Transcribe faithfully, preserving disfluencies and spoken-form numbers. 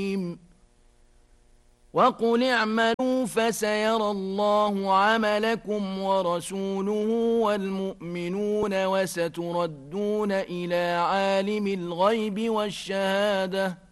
وقل اعملوا فسيرى الله عملكم ورسوله والمؤمنون وستردون إلى عالم الغيب والشهادة